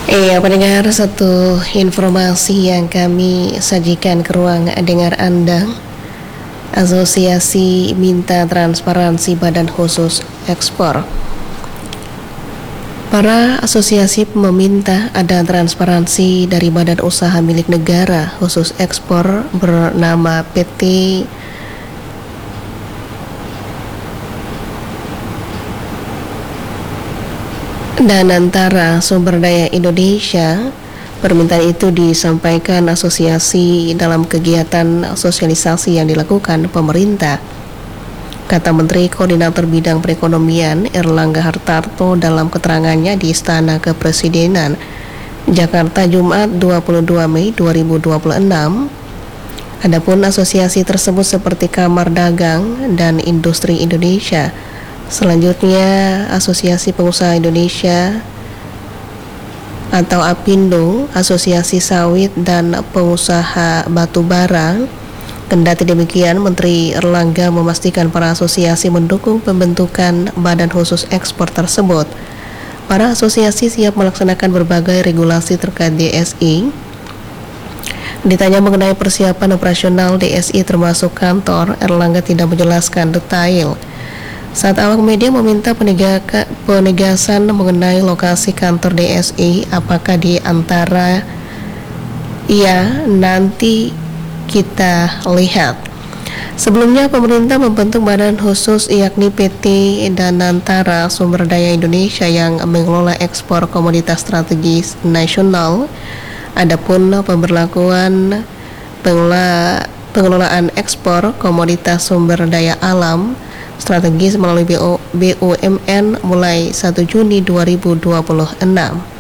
Iya, pendengar, satu informasi yang kami sajikan ke ruang dengar Anda. Asosiasi minta transparansi Badan Khusus Ekspor. Para asosiasi meminta ada transparansi dari badan usaha milik negara khusus ekspor bernama PT Danantara Sumber Daya Indonesia. Permintaan itu disampaikan asosiasi dalam kegiatan sosialisasi yang dilakukan pemerintah, kata Menteri Koordinator Bidang Perekonomian Erlangga Hartarto dalam keterangannya di Istana Kepresidenan, Jakarta, Jumat 22 Mei 2026. Adapun asosiasi tersebut seperti Kamar Dagang dan Industri Indonesia. Selanjutnya, Asosiasi Pengusaha Indonesia atau APindo, Asosiasi Sawit dan Pengusaha Batubara. Kendati demikian, Menteri Erlangga memastikan para asosiasi mendukung pembentukan badan khusus ekspor tersebut. Para asosiasi siap melaksanakan berbagai regulasi terkait DSI. Ditanya mengenai persiapan operasional DSI termasuk kantor, Erlangga tidak menjelaskan detail. Saat awak media meminta penegasan mengenai lokasi kantor DSI, apakah di antara nanti kita lihat. Sebelumnya pemerintah membentuk badan khusus yakni PT Danantara Sumber Daya Indonesia yang mengelola ekspor komoditas strategis nasional. Adapun pemberlakuan pengelolaan ekspor komoditas sumber daya alam strategis melalui BUMN mulai 1 Juni 2026.